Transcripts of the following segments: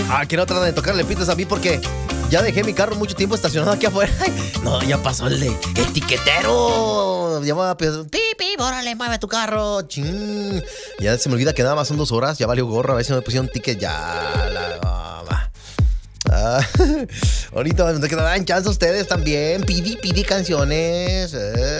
Que no tratan de tocarle pitas a mí porque ya dejé mi carro mucho tiempo estacionado aquí afuera. No, ya pasó el etiquetero. Ya va a pedir, pipi, órale, mueve tu carro. Chin. Ya se me olvida que nada más son 2 horas. Ya valió gorra. A ver si me pusieron ticket ya. Ahorita me quedarán chance ustedes también. Pidi canciones.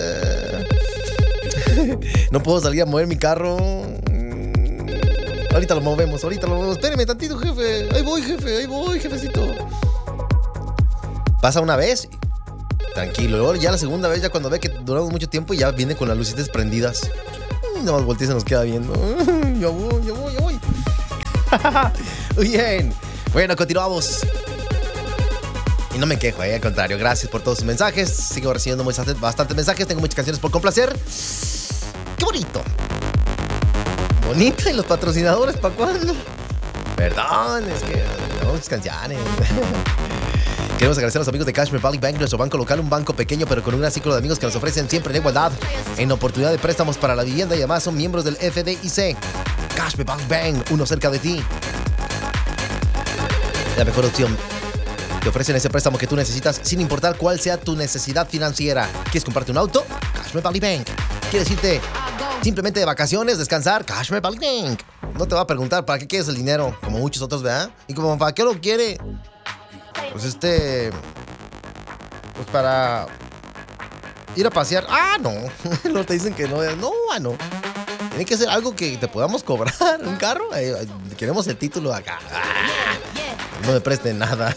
No puedo salir a mover mi carro. Ahorita lo movemos. Espéreme tantito, jefe. Ahí voy, jefecito. Pasa una vez, tranquilo. Luego ya la segunda vez, ya cuando ve que duramos mucho tiempo, ya viene con las lucitas prendidas. No más voltea y se nos queda viendo. Ya voy. Muy bien. Bueno, continuamos. Y no me quejo, al contrario. Gracias por todos sus mensajes. Sigo recibiendo bastantes mensajes. Tengo muchas canciones por complacer. ¡Qué bonito! Bonita. ¿Y los patrocinadores para cuándo? Perdón, es que tengo muchas canciones. Queremos agradecer a los amigos de Cashmere Valley Bank, nuestro banco local, un banco pequeño pero con un gran ciclo de amigos que nos ofrecen siempre la igualdad en oportunidad de préstamos para la vivienda y además son miembros del FDIC. Cashmere Valley Bank, uno cerca de ti. La mejor opción. Te ofrecen ese préstamo que tú necesitas sin importar cuál sea tu necesidad financiera. ¿Quieres comprarte un auto? Cashmere Valley Bank. ¿Quieres irte simplemente de vacaciones, descansar? Cashmere Valley Bank. No te va a preguntar para qué quieres el dinero, como muchos otros, ¿verdad? Y como para qué lo quiere. Pues pues para ir a pasear. No. No te dicen que no. No. Tiene que ser algo que te podamos cobrar. ¿Un carro? Queremos el título acá. No me presten nada.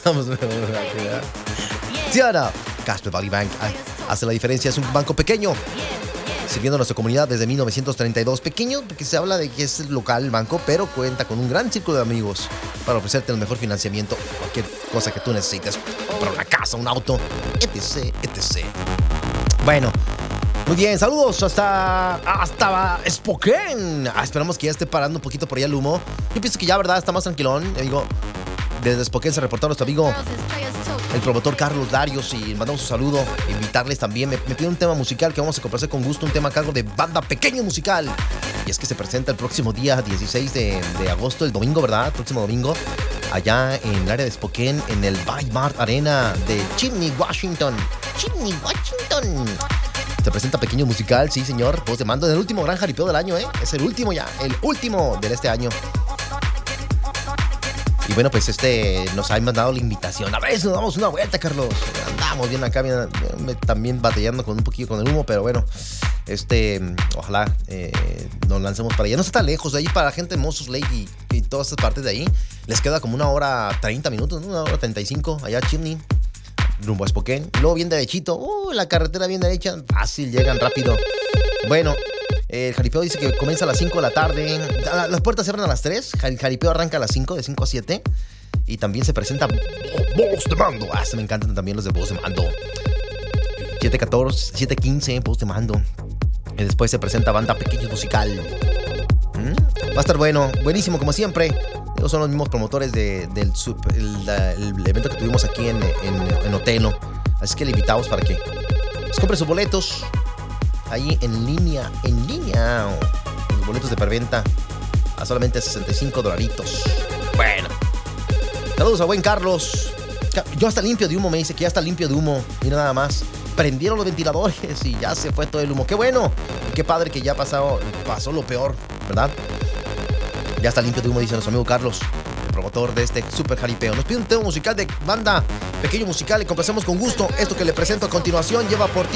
¿Sí o no? Cashmere Valley Bank hace la diferencia. Es un banco pequeño, sirviendo a nuestra comunidad desde 1932. Pequeño porque se habla de que es local el banco, pero cuenta con un gran círculo de amigos para ofrecerte el mejor financiamiento, cualquier cosa que tú necesites, para una casa, un auto, etc. Bueno, muy bien, saludos hasta Spokane. Esperamos que ya esté parando un poquito por allá el humo. Yo pienso que ya, ¿verdad? Está más tranquilón. Digo, desde Spokane se reportó nuestro amigo el promotor Carlos Larios y mandamos un saludo. Invitarles también. Me pide un tema musical que vamos a complacer con gusto. Un tema a cargo de Banda Pequeño Musical. Y es que se presenta el próximo día 16 de agosto, el domingo, ¿verdad? El próximo domingo, allá en el área de Spokane, en el By-Mart Arena de Chimney, Washington. Se presenta Pequeño Musical, sí, señor. Voz de mando en el último gran jaripeo del año, ¿eh? Es el último ya, el último de este año. Y bueno, pues nos ha mandado la invitación. A ver si nos damos una vuelta, Carlos. Andamos bien acá, también batallando con un poquillo con el humo, pero bueno, ojalá nos lancemos para allá. No está tan lejos, de ahí para la gente de Moses Lake y todas estas partes de ahí, les queda como 1 hora 30 minutos, ¿no? 1 hora 35, allá a Chimney, rumbo a Spokane. Luego bien derechito, la carretera bien derecha, fácil, llegan rápido. Bueno, el jaripeo dice que comienza a las 5 de la tarde. Las puertas se abren a las 3. El jaripeo arranca a las 5, de 5 a 7. Y también se presenta voz de mando. Me encantan también los de voz de mando. 7:14, 7:15, voz de mando. Y después se presenta Banda Pequeño Musical. Va a estar bueno, buenísimo como siempre. Ellos son los mismos promotores del evento que tuvimos aquí en Otelo. Así que le invitamos para que compre sus boletos. Ahí en línea, los boletos de preventa a solamente $65. Bueno, saludos a buen Carlos. Yo hasta limpio de humo, me dice que ya está limpio de humo. Mira nada más, prendieron los ventiladores y ya se fue todo el humo. Qué bueno, qué padre que ya pasó lo peor, ¿verdad? Ya está limpio de humo, dice nuestro amigo Carlos, el promotor de este super jaripeo. Nos pide un tema musical de Banda Pequeño Musical y complacemos con gusto. Esto que le presento a continuación lleva por